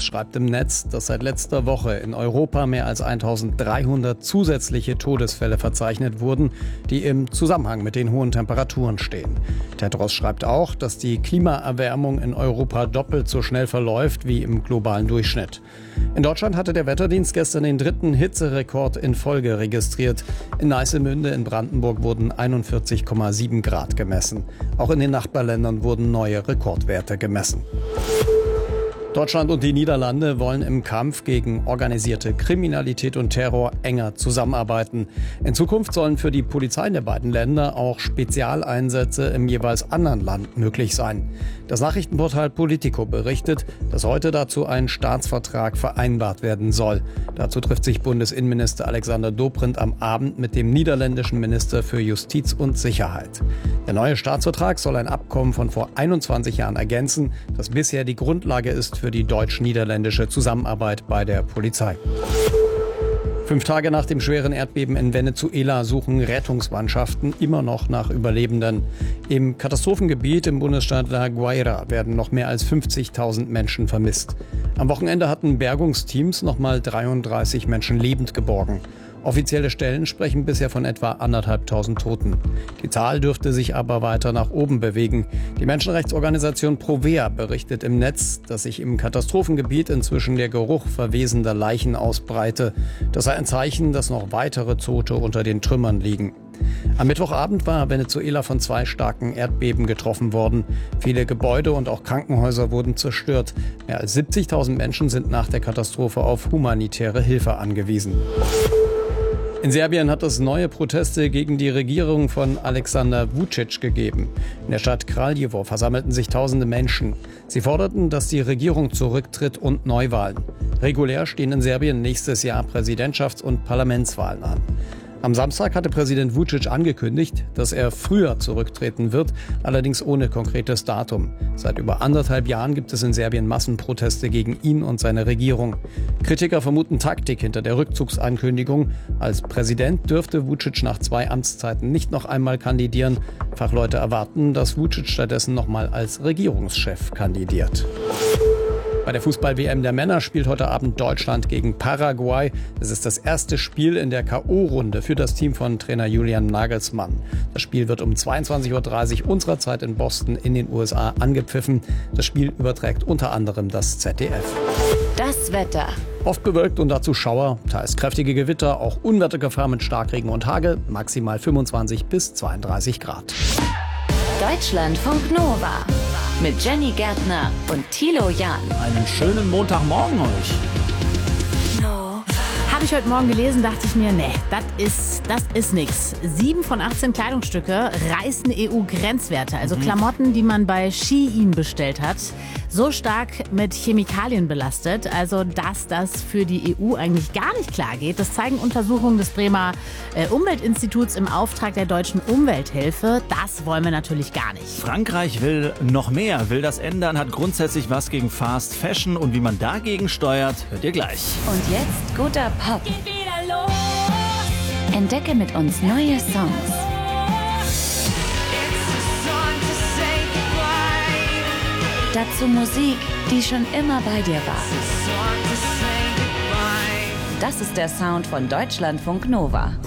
Times schreibt im Netz, dass seit letzter Woche in Europa mehr als 1300 zusätzliche Todesfälle verzeichnet wurden, die im Zusammenhang mit den hohen Temperaturen stehen. Tedros schreibt auch, dass die Klimaerwärmung in Europa doppelt so schnell verläuft wie im globalen Durchschnitt. In Deutschland hatte der Wetterdienst gestern den 3. Hitzerekord in Folge registriert. In Neißelmünde in Brandenburg wurden 41,7 Grad gemessen. Auch in den Nachbarländern wurden neue Rekordwerte gemessen. Deutschland und die Niederlande wollen im Kampf gegen organisierte Kriminalität und Terror enger zusammenarbeiten. In Zukunft sollen für die Polizeien der beiden Länder auch Spezialeinsätze im jeweils anderen Land möglich sein. Das Nachrichtenportal Politico berichtet, dass heute dazu ein Staatsvertrag vereinbart werden soll. Dazu trifft sich Bundesinnenminister Alexander Dobrindt am Abend mit dem niederländischen Minister für Justiz und Sicherheit. Der neue Staatsvertrag soll ein Abkommen von vor 21 Jahren ergänzen, das bisher die Grundlage ist für die deutsch-niederländische Zusammenarbeit bei der Polizei. 5 Tage nach dem schweren Erdbeben in Venezuela suchen Rettungsmannschaften immer noch nach Überlebenden. Im Katastrophengebiet im Bundesstaat La Guaira werden noch mehr als 50.000 Menschen vermisst. Am Wochenende hatten Bergungsteams nochmal 33 Menschen lebend geborgen. Offizielle Stellen sprechen bisher von etwa 1.500 Toten. Die Zahl dürfte sich aber weiter nach oben bewegen. Die Menschenrechtsorganisation Provea berichtet im Netz, dass sich im Katastrophengebiet inzwischen der Geruch verwesender Leichen ausbreite. Das sei ein Zeichen, dass noch weitere Tote unter den Trümmern liegen. Am Mittwochabend war Venezuela von 2 starken Erdbeben getroffen worden. Viele Gebäude und auch Krankenhäuser wurden zerstört. Mehr als 70.000 Menschen sind nach der Katastrophe auf humanitäre Hilfe angewiesen. In Serbien hat es neue Proteste gegen die Regierung von Alexander Vučić gegeben. In der Stadt Kraljevo versammelten sich tausende Menschen. Sie forderten, dass die Regierung zurücktritt und Neuwahlen. Regulär stehen in Serbien nächstes Jahr Präsidentschafts- und Parlamentswahlen an. Am Samstag hatte Präsident Vučić angekündigt, dass er früher zurücktreten wird, allerdings ohne konkretes Datum. Seit über 1,5 Jahren gibt es in Serbien Massenproteste gegen ihn und seine Regierung. Kritiker vermuten Taktik hinter der Rückzugsankündigung. Als Präsident dürfte Vučić nach 2 Amtszeiten nicht noch einmal kandidieren. Fachleute erwarten, dass Vučić stattdessen nochmal als Regierungschef kandidiert. Bei der Fußball-WM der Männer spielt heute Abend Deutschland gegen Paraguay. Es ist das erste Spiel in der K.O.-Runde für das Team von Trainer Julian Nagelsmann. Das Spiel wird um 22.30 Uhr unserer Zeit in Boston in den USA angepfiffen. Das Spiel überträgt unter anderem das ZDF. Das Wetter. Oft bewölkt und dazu Schauer, teils kräftige Gewitter, auch Unwettergefahr mit Starkregen und Hagel, maximal 25 bis 32 Grad. Deutschlandfunk Nova mit Jenny Gärtner und Thilo Jahn. Einen schönen Montagmorgen euch. Habe ich heute Morgen gelesen, dachte ich mir, nee, das ist nix. 7 von 18 Kleidungsstücke reißen EU-Grenzwerte. Also Klamotten, die man bei Shein bestellt hat. So stark mit Chemikalien belastet, also dass das für die EU eigentlich gar nicht klar geht. Das zeigen Untersuchungen des Bremer Umweltinstituts im Auftrag der Deutschen Umwelthilfe. Das wollen wir natürlich gar nicht. Frankreich will noch mehr, will das ändern, hat grundsätzlich was gegen Fast Fashion und wie man dagegen steuert, hört ihr gleich. Und jetzt guter Pop. Geht wieder los. Entdecke mit uns neue Songs. Dazu Musik, die schon immer bei dir war. Das ist der Sound von Deutschlandfunk Nova.